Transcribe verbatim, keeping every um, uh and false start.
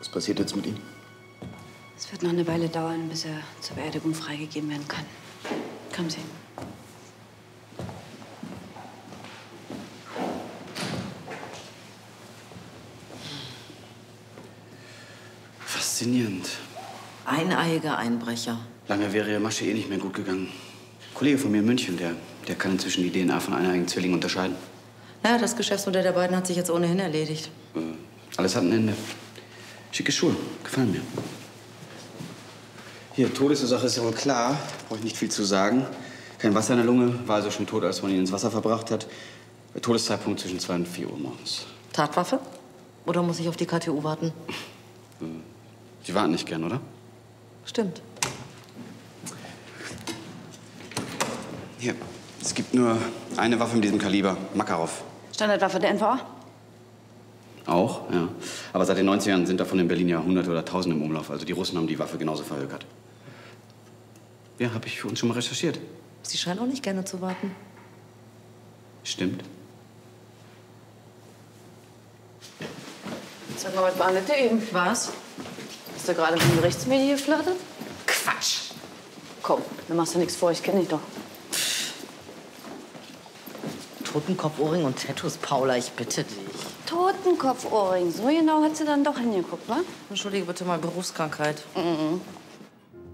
Was passiert jetzt mit ihm? Es wird noch eine Weile dauern, bis er zur Beerdigung freigegeben werden kann. Kommen Sie. Faszinierend. Eineiiger Einbrecher. Lange wäre Ihre Masche eh nicht mehr gut gegangen. Ein Kollege von mir in München, der, der kann inzwischen die D N A von eineiigen Zwillingen unterscheiden. Naja, das Geschäftsmodell der beiden hat sich jetzt ohnehin erledigt. Äh, alles hat ein Ende. Schicke Schuhe, gefallen mir. Hier, Todesursache ist ja wohl klar. Brauche ich nicht viel zu sagen. Kein Wasser in der Lunge, war also schon tot, als man ihn ins Wasser verbracht hat. Der Todeszeitpunkt zwischen zwei und vier Uhr morgens. Tatwaffe? Oder muss ich auf die K T U warten? Sie warten nicht gern, oder? Stimmt. Hier, es gibt nur eine Waffe mit diesem Kaliber, Makarov. Standardwaffe der N V A? Auch, ja. Aber seit den neunzigern sind davon in Berlin ja Hunderte oder Tausende im Umlauf. Also die Russen haben die Waffe genauso verhökert. Ja, habe ich für uns schon mal recherchiert. Sie scheinen auch nicht gerne zu warten. Stimmt. Sag mal, was war denn das eben? Was? Hast du gerade mit dem Gerichtsmedien geflirtet? Quatsch! Komm, du machst ja nichts vor, ich kenne dich doch. Totenkopfohrring und Tattoos, Paula, ich bitte dich. Totenkopfohrring, so genau hat sie dann doch hingeguckt, wa? Entschuldige bitte mal Berufskrankheit. Mhm.